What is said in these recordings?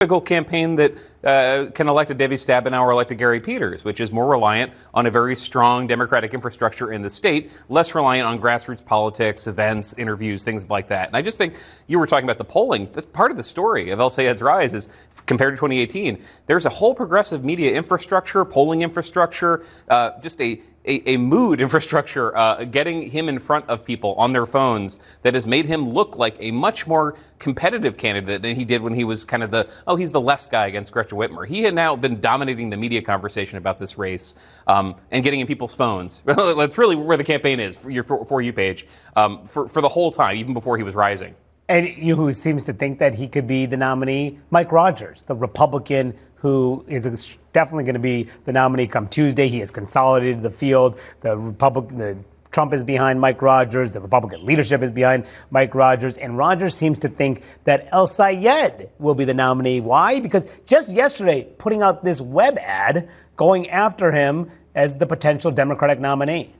typical campaign that can elect a Debbie Stabenow or elect a Gary Peters, which is more reliant on a very strong Democratic infrastructure in the state, less reliant on grassroots politics, events, interviews, things like that. And I just think you were talking about the polling. Part of the story of El Sayed's rise is, compared to 2018, there's a whole progressive media infrastructure, polling infrastructure, just a mood infrastructure, getting him in front of people on their phones that has made him look like a much more competitive candidate than he did when he was kind of he's the left guy against Gretchen Whitmer. He had now been dominating the media conversation about this race and getting in people's phones. That's really where the campaign is for your For You page for the whole time, even before he was rising. And who seems to think that he could be the nominee? Mike Rogers, the Republican who is definitely going to be the nominee come Tuesday. He has consolidated the field. Trump is behind Mike Rogers. The Republican leadership is behind Mike Rogers. And Rogers seems to think that El Sayed will be the nominee. Why? Because just yesterday, putting out this web ad going after him as the potential Democratic nominee.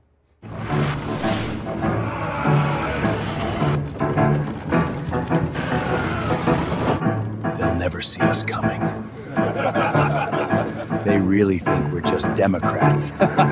They'll never see us coming. They really think we're just Democrats.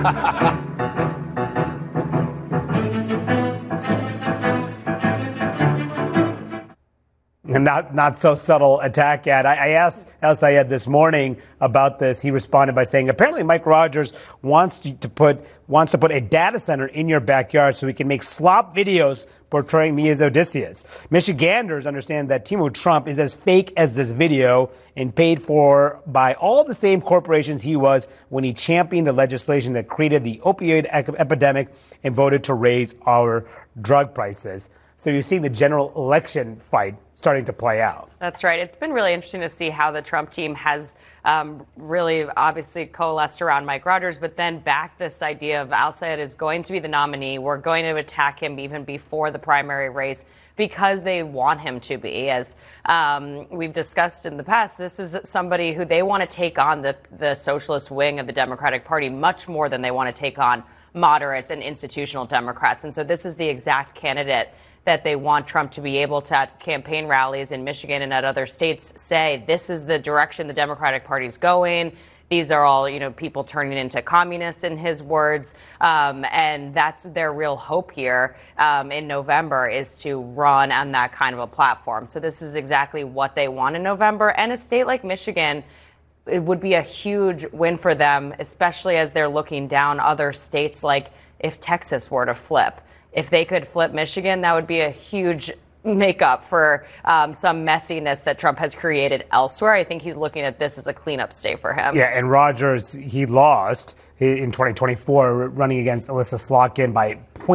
And not so subtle attack ad. I asked El Sayed this morning about this. He responded by saying, apparently Mike Rogers wants to put a data center in your backyard so he can make slop videos portraying me as Odysseus. Michiganders understand that Timo Trump is as fake as this video and paid for by all the same corporations he was when he championed the legislation that created the opioid epidemic and voted to raise our drug prices. So you're seeing the general election fight starting to play out. That's right. It's been really interesting to see how the Trump team has really obviously coalesced around Mike Rogers, but then backed this idea of Al Sayed is going to be the nominee. We're going to attack him even before the primary race because they want him to be. As we've discussed in the past, this is somebody who they want to take on the socialist wing of the Democratic Party much more than they want to take on moderates and institutional Democrats. And so this is the exact candidate that they want Trump to be able to, at campaign rallies in Michigan and at other states, say this is the direction the Democratic Party is going. These are all, people turning into communists, in his words. And that's their real hope here in November, is to run on that kind of a platform. So this is exactly what they want in November. And a state like Michigan, it would be a huge win for them, especially as they're looking down other states, like if Texas were to flip. If they could flip Michigan, that would be a huge makeup for some messiness that Trump has created elsewhere. I think he's looking at this as a cleanup state for him. Yeah, and Rogers, he lost in 2024 running against Alyssa Slotkin by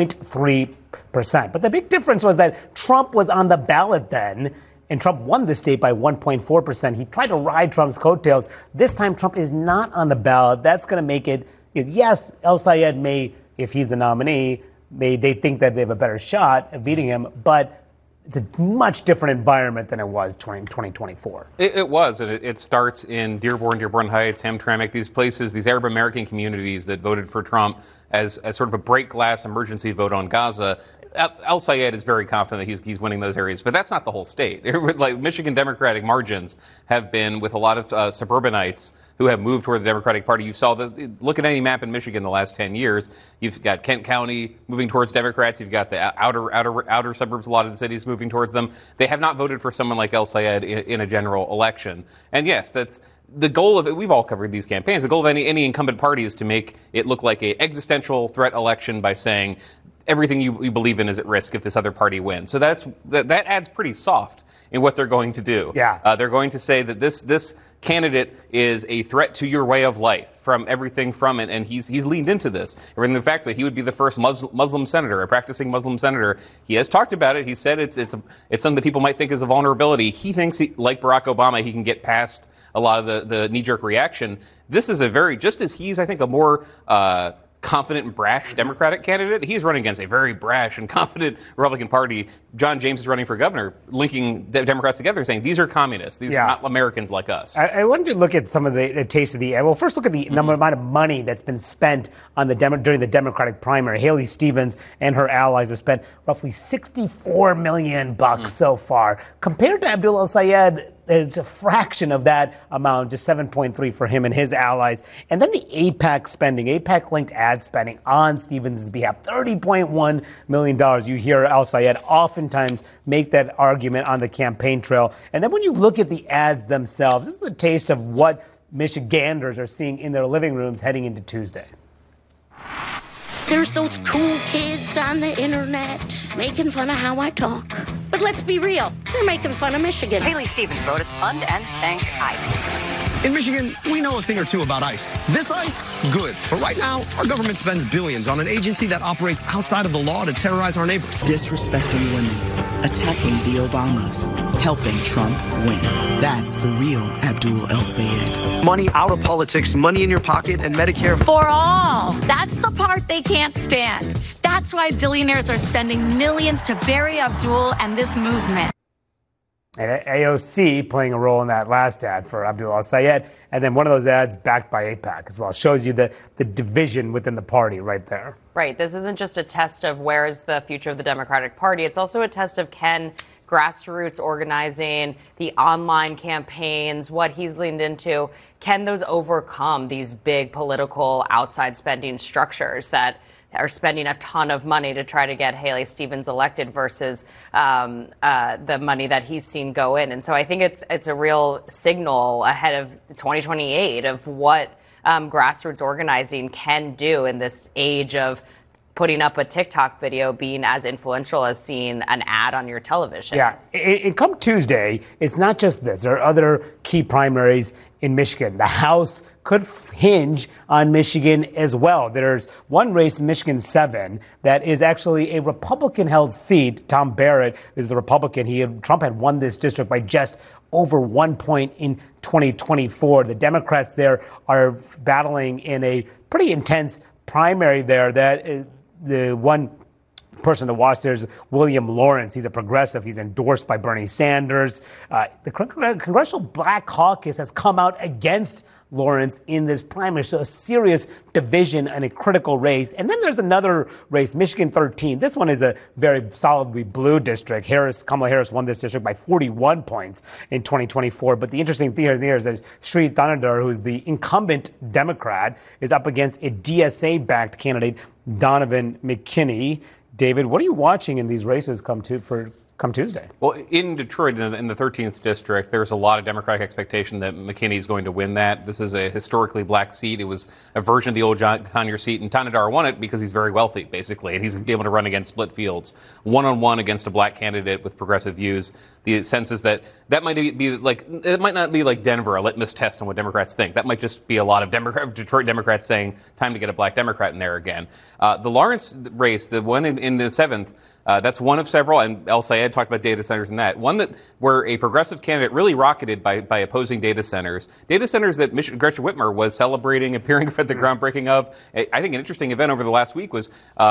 0.3%. But the big difference was that Trump was on the ballot then, and Trump won the state by 1.4%. He tried to ride Trump's coattails. This time, Trump is not on the ballot. That's going to make it, yes, El Sayed may, if he's the nominee, they think that they have a better shot at beating him, but it's a much different environment than it was 2024. It was, and it starts in Dearborn Heights, Hamtramck, these places, these Arab American communities that voted for Trump as sort of a break glass emergency vote on Gaza. El Sayed is very confident that he's winning those areas, but that's not the whole state. Like Michigan Democratic margins have been with a lot of suburbanites who have moved toward the Democratic Party. You saw look at any map in Michigan the last 10 years. You've got Kent County moving towards Democrats. You've got the outer suburbs, a lot of the cities moving towards them. They have not voted for someone like El Sayed in a general election. And yes, that's the goal of it. We've all covered these campaigns. The goal of any incumbent party is to make it look like an existential threat election by saying everything you believe in is at risk if this other party wins. So that adds pretty soft in what they're going to do. Yeah. They're going to say that this candidate is a threat to your way of life from everything from it, and he's leaned into this. And the fact that he would be the first Muslim senator, a practicing Muslim senator, he has talked about it. He said it's something that people might think is a vulnerability. He thinks, like Barack Obama, he can get past a lot of the knee-jerk reaction. This is just as he's, I think, a more confident and brash Democratic candidate, he's running against a very brash and confident Republican Party. John James is running for governor, linking Democrats together, saying these are communists. These are not Americans like us. I wanted to look at some of the taste of the ad. Well, first look at the amount of money that's been spent on during the Democratic primary. Haley Stevens and her allies have spent roughly $64 million so far. Compared to Abdul El Sayed, it's a fraction of that amount, just 7.3 for him and his allies. And then the AIPAC spending, AIPAC-linked ad spending on Stevens' behalf, $30.1 million. You hear El-Sayed oftentimes make that argument on the campaign trail. And then when you look at the ads themselves, this is a taste of what Michiganders are seeing in their living rooms heading into Tuesday. There's those cool kids on the internet making fun of how I talk. But let's be real, they're making fun of Michigan. Haley Stevens vote. It's fund and thank ICE. In Michigan, we know a thing or two about ICE. This ICE, good. But right now, our government spends billions on an agency that operates outside of the law to terrorize our neighbors. Disrespecting women, attacking the Obamas, helping Trump win. That's the real Abdul El-Sayed. Money out of politics, money in your pocket, and Medicare for all. That's the part they can't stand. That's why billionaires are spending millions to bury Abdul and this movement. And AOC playing a role in that last ad for Abdul El-Sayed, and then one of those ads backed by AIPAC as well. Shows you the division within the party right there. Right. This isn't just a test of where is the future of the Democratic Party. It's also a test of can grassroots organizing, the online campaigns, what he's leaned into, can those overcome these big political outside spending structures that are spending a ton of money to try to get Haley Stevens elected versus the money that he's seen go in. And so I think it's a real signal ahead of 2028 of what grassroots organizing can do in this age of putting up a TikTok video being as influential as seeing an ad on your television. Yeah, and come Tuesday, it's not just this. There are other key primaries in Michigan. The House could hinge on Michigan as well. There's one race in Michigan 7 that is actually a Republican-held seat. Tom Barrett is the Republican. Trump had won this district by just over 1 point in 2024. The Democrats there are battling in a pretty intense primary there that the one person to watch there is William Lawrence. He's a progressive. He's endorsed by Bernie Sanders. The Congressional Black Caucus has come out against Lawrence in this primary. So a serious division and a critical race. And then there's another race, Michigan 13. This one is a very solidly blue district. Kamala Harris won this district by 41 points in 2024. But the interesting thing here is that Sri Thanadar, who's the incumbent Democrat, is up against a DSA-backed candidate, Donovan McKinney. David, what are you watching in these races come Tuesday? Well, in Detroit, in the 13th district, there's a lot of Democratic expectation that McKinney is going to win that. This is a historically black seat. It was a version of the old John Conyers seat, and Thanadar won it because he's very wealthy, basically, and he's able to run against split fields, one-on-one against a black candidate with progressive views. The sense is that might be like, it might not be like Denver, a litmus test on what Democrats think. That might just be a lot of Detroit Democrats saying, time to get a black Democrat in there again. The Lawrence race, the one in the 7th, that's one of several, and El-Sayed talked about data centers and that. One where a progressive candidate really rocketed by opposing data centers. Data centers that Gretchen Whitmer was celebrating, appearing at the groundbreaking of. I think an interesting event over the last week was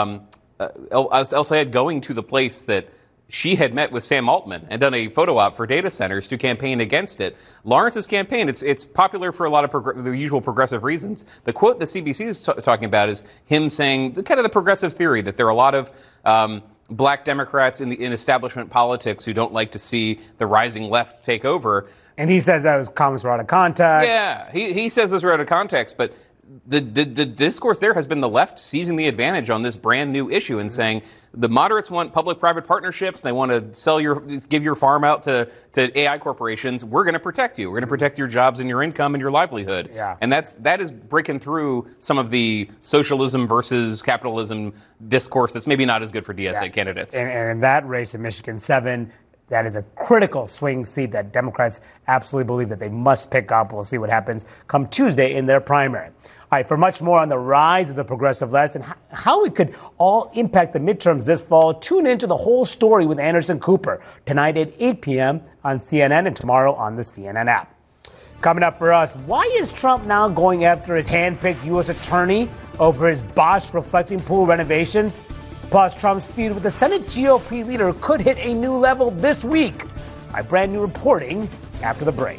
El-Sayed going to the place that she had met with Sam Altman and done a photo op for data centers to campaign against it. Lawrence's campaign, it's popular for a lot of the usual progressive reasons. The quote that CBC is talking about is him saying kind of the progressive theory that there are a lot of black Democrats in establishment politics who don't like to see the rising left take over. And he says those comments were out of context. Yeah, he says those were out of context, but the discourse there has been the left seizing the advantage on this brand new issue and saying the moderates want public-private partnerships. They want to give your farm out to AI corporations. We're going to protect you. We're going to protect your jobs and your income and your livelihood. Yeah. And that is breaking through some of the socialism versus capitalism discourse that's maybe not as good for DSA candidates. And in that race in Michigan 7, that is a critical swing seat that Democrats absolutely believe that they must pick up. We'll see what happens come Tuesday in their primary. All right, for much more on the rise of the progressive left and how it could all impact the midterms this fall, tune into The Whole Story with Anderson Cooper tonight at 8 p.m. on CNN and tomorrow on the CNN app. Coming up for us, why is Trump now going after his hand-picked U.S. attorney over his Bosch reflecting pool renovations? Plus, Trump's feud with the Senate GOP leader could hit a new level this week. My brand new reporting after the break.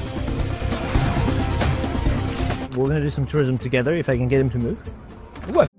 We're going to do some tourism together if I can get him to move. What?